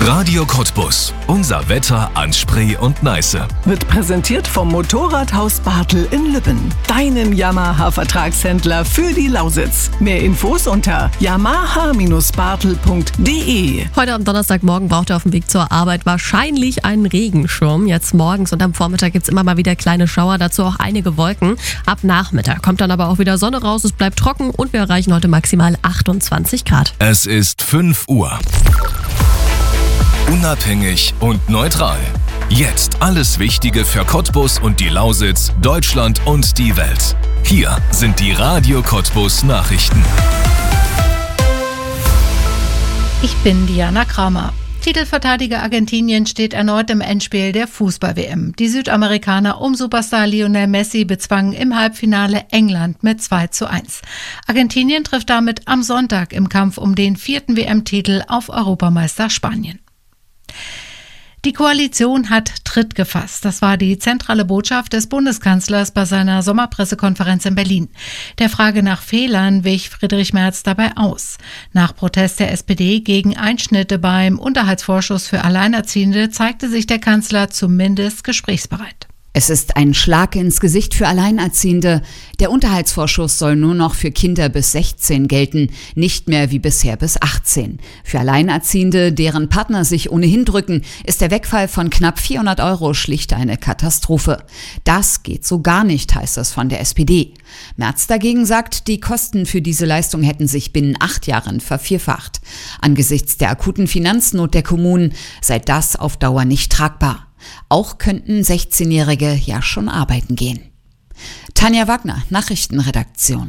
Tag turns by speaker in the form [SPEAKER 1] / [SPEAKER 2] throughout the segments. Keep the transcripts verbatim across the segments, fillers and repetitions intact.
[SPEAKER 1] Radio Cottbus. Unser Wetter an Spree und Neiße.
[SPEAKER 2] Wird präsentiert vom Motorradhaus Bartel in Lübben. Deinem Yamaha-Vertragshändler für die Lausitz. Mehr Infos unter yamaha Bindestrich bartel punkt de.
[SPEAKER 3] Heute am Donnerstagmorgen braucht ihr auf dem Weg zur Arbeit wahrscheinlich einen Regenschirm. Jetzt morgens und am Vormittag gibt es immer mal wieder kleine Schauer, dazu auch einige Wolken. Ab Nachmittag kommt dann aber auch wieder Sonne raus, es bleibt trocken und wir erreichen heute maximal achtundzwanzig Grad.
[SPEAKER 1] Es ist fünf Uhr. Unabhängig und neutral. Jetzt alles Wichtige für Cottbus und die Lausitz, Deutschland und die Welt. Hier sind die Radio Cottbus Nachrichten.
[SPEAKER 4] Ich bin Diana Kramer. Titelverteidiger Argentinien steht erneut im Endspiel der Fußball-W M. Die Südamerikaner um Superstar Lionel Messi bezwangen im Halbfinale England mit zwei zu eins. Argentinien trifft damit am Sonntag im Kampf um den vierten W M-Titel auf Europameister Spanien. Die Koalition hat Tritt gefasst. Das war die zentrale Botschaft des Bundeskanzlers bei seiner Sommerpressekonferenz in Berlin. Der Frage nach Fehlern wich Friedrich Merz dabei aus. Nach Protest der S P D gegen Einschnitte beim Unterhaltsvorschuss für Alleinerziehende zeigte sich der Kanzler zumindest gesprächsbereit.
[SPEAKER 5] Es ist ein Schlag ins Gesicht für Alleinerziehende. Der Unterhaltsvorschuss soll nur noch für Kinder bis sechzehn gelten, nicht mehr wie bisher bis achtzehn. Für Alleinerziehende, deren Partner sich ohnehin drücken, ist der Wegfall von knapp vierhundert Euro schlicht eine Katastrophe. Das geht so gar nicht, heißt es von der S P D. Merz dagegen sagt, die Kosten für diese Leistung hätten sich binnen acht Jahren vervierfacht. Angesichts der akuten Finanznot der Kommunen sei das auf Dauer nicht tragbar. Auch könnten sechzehnjährige ja schon arbeiten gehen. Tanja Wagner, Nachrichtenredaktion.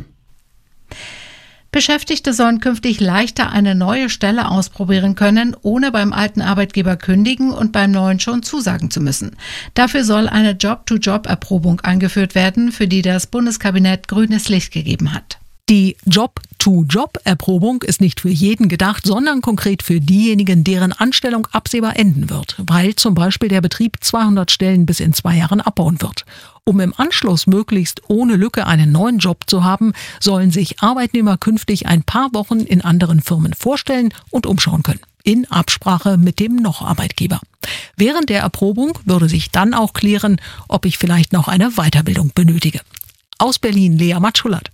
[SPEAKER 4] Beschäftigte sollen künftig leichter eine neue Stelle ausprobieren können, ohne beim alten Arbeitgeber kündigen und beim neuen schon zusagen zu müssen. Dafür soll eine Job-to-Job-Erprobung eingeführt werden, für die das Bundeskabinett grünes Licht gegeben hat.
[SPEAKER 6] Die Job-to-Job-Erprobung ist nicht für jeden gedacht, sondern konkret für diejenigen, deren Anstellung absehbar enden wird, weil zum Beispiel der Betrieb zweihundert Stellen bis in zwei Jahren abbauen wird. Um im Anschluss möglichst ohne Lücke einen neuen Job zu haben, sollen sich Arbeitnehmer künftig ein paar Wochen in anderen Firmen vorstellen und umschauen können, in Absprache mit dem Noch-Arbeitgeber. Während der Erprobung würde sich dann auch klären, ob ich vielleicht noch eine Weiterbildung benötige. Aus Berlin, Lea Matschulat.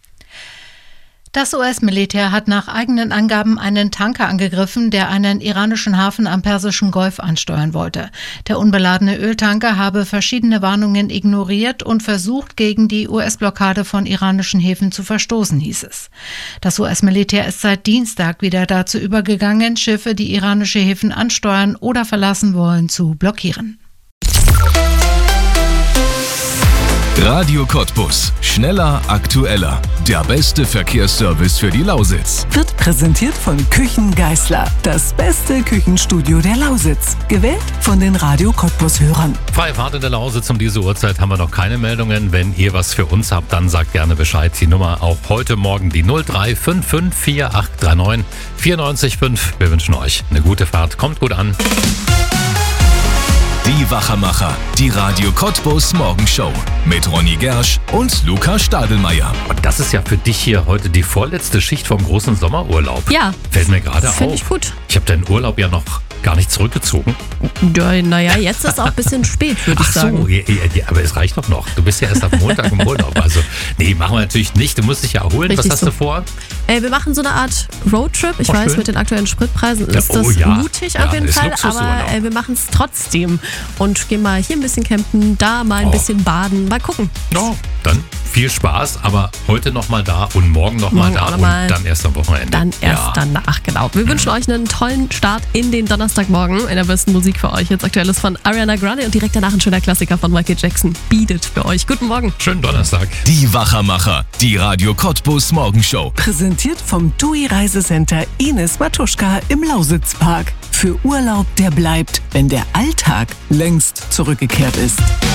[SPEAKER 4] Das U S-Militär hat nach eigenen Angaben einen Tanker angegriffen, der einen iranischen Hafen am Persischen Golf ansteuern wollte. Der unbeladene Öltanker habe verschiedene Warnungen ignoriert und versucht, gegen die U S-Blockade von iranischen Häfen zu verstoßen, hieß es. Das U S-Militär ist seit Dienstag wieder dazu übergegangen, Schiffe, die iranische Häfen ansteuern oder verlassen wollen, zu blockieren.
[SPEAKER 1] Radio Cottbus. Schneller, aktueller. Der beste Verkehrsservice für die Lausitz.
[SPEAKER 2] Wird präsentiert von Küchen Geißler. Das beste Küchenstudio der Lausitz. Gewählt von den Radio Cottbus-Hörern.
[SPEAKER 7] Freie Fahrt in der Lausitz. Um diese Uhrzeit haben wir noch keine Meldungen. Wenn ihr was für uns habt, dann sagt gerne Bescheid. Die Nummer auch heute Morgen die null drei fünf fünf vier acht drei neun vier neun fünf. Wir wünschen euch eine gute Fahrt. Kommt gut an.
[SPEAKER 1] Die Wachermacher, die Radio Cottbus Morgenshow mit Ronny Gersch und Luca Stadelmeier.
[SPEAKER 7] Und das ist ja für dich hier heute die vorletzte Schicht vom großen Sommerurlaub.
[SPEAKER 3] Ja.
[SPEAKER 7] Fällt mir gerade auf.
[SPEAKER 3] Finde ich gut.
[SPEAKER 7] Ich habe deinen Urlaub ja noch gar nicht zurückgezogen.
[SPEAKER 3] Naja, jetzt ist auch ein bisschen spät, würde ich
[SPEAKER 7] Ach so,
[SPEAKER 3] sagen.
[SPEAKER 7] ja, ja, aber es reicht doch noch. Du bist ja erst am Montag im Urlaub. Also, nee, machen wir natürlich nicht. Du musst dich ja erholen.
[SPEAKER 3] Richtig
[SPEAKER 7] Was hast
[SPEAKER 3] so.
[SPEAKER 7] du vor?
[SPEAKER 3] Äh, wir machen so eine Art Roadtrip. Ich
[SPEAKER 7] Oh,
[SPEAKER 3] weiß,
[SPEAKER 7] schön.
[SPEAKER 3] mit den aktuellen Spritpreisen ist
[SPEAKER 7] Ja, oh
[SPEAKER 3] das
[SPEAKER 7] ja.
[SPEAKER 3] mutig
[SPEAKER 7] Ja,
[SPEAKER 3] auf jeden
[SPEAKER 7] ist
[SPEAKER 3] Fall.
[SPEAKER 7] Luxusurlaub.
[SPEAKER 3] Aber äh, wir machen es trotzdem und gehen mal hier ein bisschen campen, da mal ein
[SPEAKER 7] Oh.
[SPEAKER 3] bisschen baden. Mal gucken.
[SPEAKER 7] No, dann viel Spaß, aber heute nochmal da und morgen nochmal
[SPEAKER 3] Morgen
[SPEAKER 7] da
[SPEAKER 3] auch noch
[SPEAKER 7] und
[SPEAKER 3] mal.
[SPEAKER 7] dann erst am Wochenende.
[SPEAKER 3] Dann erst
[SPEAKER 7] ja.
[SPEAKER 3] danach, genau. Wir wünschen euch einen tollen Start in den Donnerstagmorgen. In der besten Musik für euch. Jetzt aktuell ist von Ariana Grande und direkt danach ein schöner Klassiker von Michael Jackson. Beat It für euch. Guten Morgen.
[SPEAKER 7] Schönen Donnerstag.
[SPEAKER 1] Die Wachermacher, die Radio Cottbus Morgenshow.
[SPEAKER 2] Präsentiert vom T U I Reisecenter Ines Matuschka im Lausitzpark. Für Urlaub, der bleibt, wenn der Alltag längst zurückgekehrt ist.